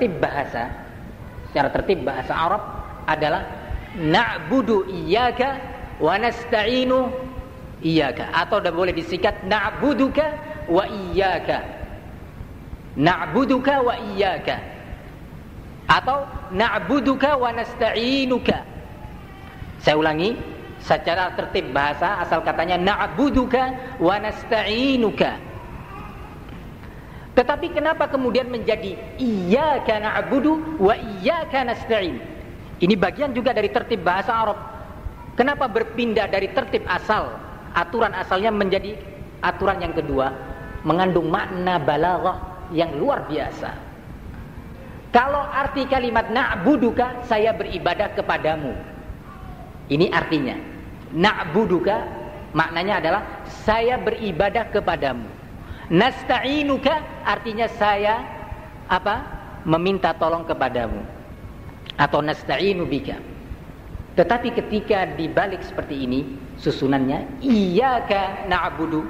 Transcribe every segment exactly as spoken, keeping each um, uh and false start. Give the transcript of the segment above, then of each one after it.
tertib bahasa, secara tertib bahasa Arab adalah na'budu iyyaka wa nasta'inu iyyaka, atau udah boleh disingkat na'buduka wa iyyaka, na'buduka wa iyyaka, atau na'buduka wa nasta'inuka. Saya ulangi, secara tertib bahasa asal katanya na'buduka wa nasta'inuka. Tetapi kenapa kemudian menjadi iyyaka na'budu wa iyyaka nasta'in? Ini bagian juga dari tertib bahasa Arab. Kenapa berpindah dari tertib asal, aturan asalnya menjadi aturan yang kedua, mengandung makna balaghah yang luar biasa. Kalau arti kalimat na'buduka, saya beribadah kepadamu. Ini artinya. Na'buduka maknanya adalah saya beribadah kepadamu. Nasta'inuka artinya saya apa? Meminta tolong kepadamu. Atau nasta'inu bika. Tetapi ketika dibalik seperti ini susunannya iyyaka na'budu,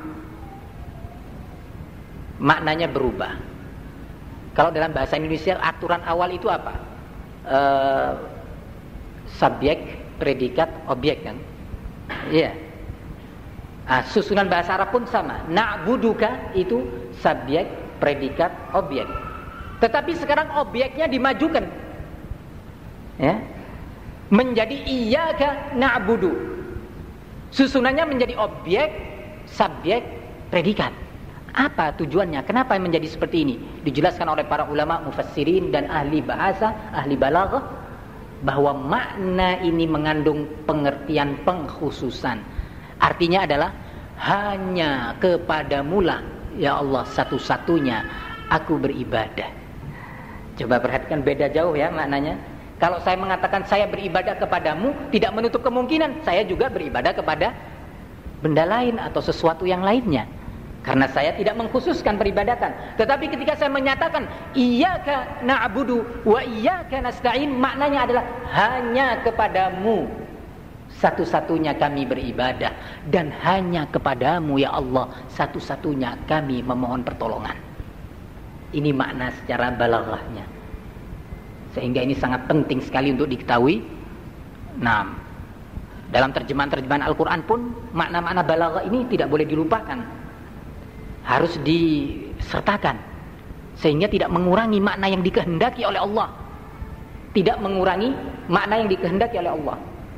maknanya berubah. Kalau dalam bahasa Indonesia aturan awal itu apa? E, subjek, predikat, objek kan? Iya. Yeah. Nah, susunan bahasa Arab pun sama. Na'buduka itu subjek, predikat, objek. Tetapi sekarang objeknya dimajukan. Ya. Menjadi iyyaka na'budu. Susunannya menjadi objek, subjek, predikat. Apa tujuannya? Kenapa menjadi seperti ini? Dijelaskan oleh para ulama mufassirin dan ahli bahasa, ahli balaghah, bahwa makna ini mengandung pengertian pengkhususan. Artinya adalah hanya kepadamulah ya Allah satu-satunya aku beribadah. Coba perhatikan beda jauh ya maknanya. Kalau saya mengatakan saya beribadah kepadamu, tidak menutup kemungkinan saya juga beribadah kepada benda lain atau sesuatu yang lainnya. Karena saya tidak mengkhususkan peribadatan. Tetapi ketika saya menyatakan iyyaka na'budu wa iyyaka nasta'in, maknanya adalah hanya kepadamu satu-satunya kami beribadah, dan hanya kepadamu ya Allah satu-satunya kami memohon pertolongan. Ini makna secara balaghahnya. Sehingga ini sangat penting sekali untuk diketahui. Nah, dalam terjemahan-terjemahan Al-Quran pun makna-makna balaghah ini tidak boleh dilupakan, harus disertakan, sehingga tidak mengurangi makna yang dikehendaki oleh Allah. Tidak mengurangi makna yang dikehendaki oleh Allah.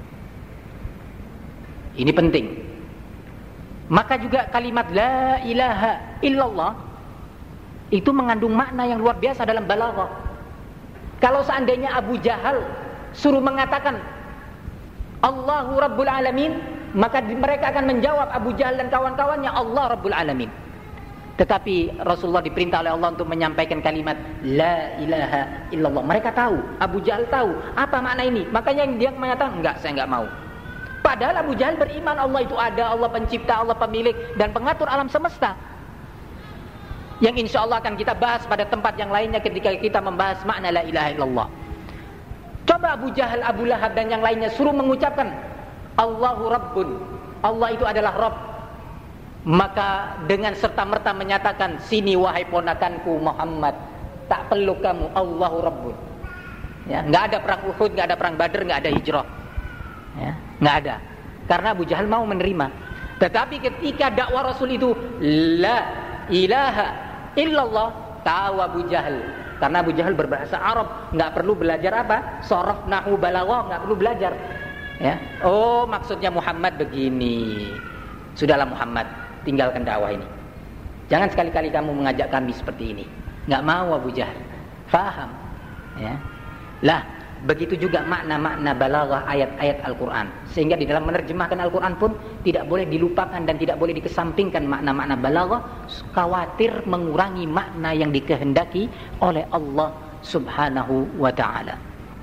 Ini penting. Maka juga kalimat la ilaha illallah itu mengandung makna yang luar biasa dalam balaghah. Kalau seandainya Abu Jahal suruh mengatakan Allahu Rabbul Alamin, maka mereka akan menjawab, Abu Jahal dan kawan-kawannya, Allah Rabbul Alamin. Tetapi Rasulullah diperintah oleh Allah untuk menyampaikan kalimat la ilaha illallah. Mereka tahu, Abu Jahal tahu apa makna ini. Makanya dia mengatakan enggak, saya enggak mau. Padahal Abu Jahal beriman Allah itu ada, Allah pencipta, Allah pemilik dan pengatur alam semesta. Yang insya Allah akan kita bahas pada tempat yang lainnya ketika kita membahas makna la ilaha illallah. Coba Abu Jahal, Abu Lahab dan yang lainnya suruh mengucapkan Allahu Rabbun, Allah itu adalah Rabb. Maka dengan serta-merta menyatakan, sini wahai ponakanku Muhammad, tak perlu kamu, Allahu Rabbun. Ya, nggak ada perang Uhud, nggak ada perang Badr, nggak ada hijrah. Ya, nggak ada. Karena Abu Jahal mau menerima. Tetapi ketika dakwah Rasul itu la ilaha illallah, tahu Abu Jahal. Karena Abu Jahal berbahasa Arab, nggak perlu belajar apa? Sharaf, nahwu, balaghah, nggak perlu belajar. Ya, oh maksudnya Muhammad begini. Sudahlah Muhammad, tinggalkan dakwah ini. Jangan sekali-kali kamu mengajak kami seperti ini. Nggak mau Abu Jahal. Faham? Ya. Lah, begitu juga makna-makna balaghah ayat-ayat Al-Quran. Sehingga di dalam menerjemahkan Al-Quran pun tidak boleh dilupakan dan tidak boleh dikesampingkan makna-makna balaghah, khawatir mengurangi makna yang dikehendaki oleh Allah Subhanahu wa ta'ala.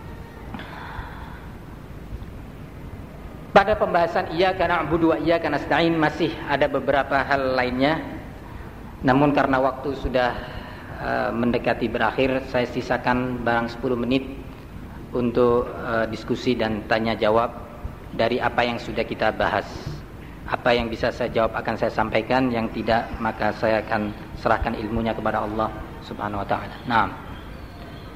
Pada pembahasan iyyaka na'budu wa iyyaka nasta'in masih ada beberapa hal lainnya. Namun karena waktu sudah uh, mendekati berakhir, saya sisakan barang sepuluh menit untuk uh, diskusi dan tanya jawab dari apa yang sudah kita bahas. Apa yang bisa saya jawab akan saya sampaikan, yang tidak maka saya akan serahkan ilmunya kepada Allah Subhanahu wa taala. Naam.